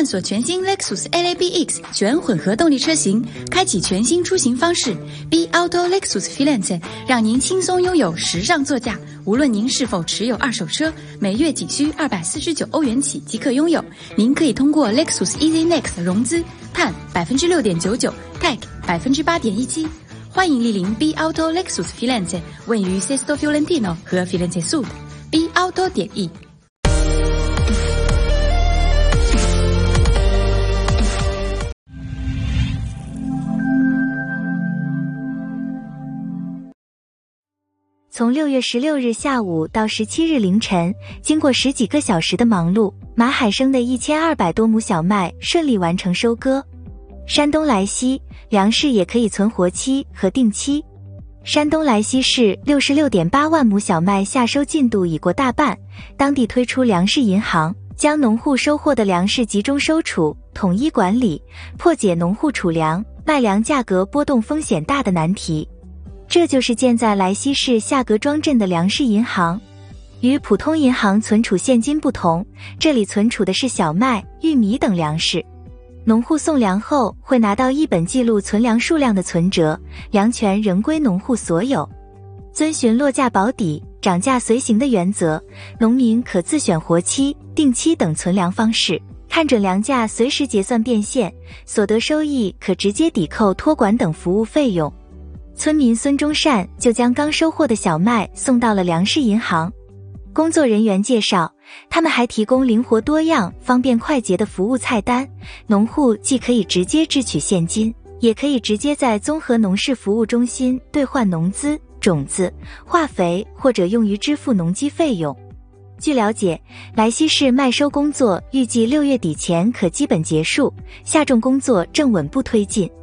探索全新 Lexus LABX 全混合动力车型，开启全新出行方式。B Auto Lexus Firenze 让您轻松拥有时尚座驾。无论您是否持有二手车，每月仅需249欧元起即可拥有。您可以通过 Lexus Easy Next 融资碳 6.99%， TAG 8.17%。欢迎莅临 B Auto Lexus Firenze， 位于 Sesto Fiorentino 和 Firenze Sud。 B Auto.E。 从6月16日下午到17日凌晨，经过10几个小时的忙碌，马海生的1200多亩小麦顺利完成收割。山东莱西粮食也可以存活期和定期。山东莱西市66.8万亩小麦夏收进度已过大半，当地推出粮食银行，将农户收获的粮食集中收储，统一管理，破解农户储粮、卖粮价格波动风险大的难题。这就是建在莱西市夏格庄镇的粮食银行。与普通银行存储现金不同，这里存储的是小麦、玉米等粮食。农户送粮后会拿到一本记录存粮数量的存折，粮权仍归农户所有。遵循落价保底、涨价随行的原则，农民可自选活期、定期等存粮方式，看准粮价随时结算变现，所得收益可直接抵扣托管等服务费用。村民孙忠善就将刚收获的小麦送到了粮食银行。工作人员介绍，他们还提供灵活多样、方便快捷的服务菜单，农户既可以直接支取现金，也可以直接在综合农事服务中心兑换农资、种子、化肥或者用于支付农机费用。据了解，莱西市麦收工作预计6月底前可基本结束，下种工作正稳步推进。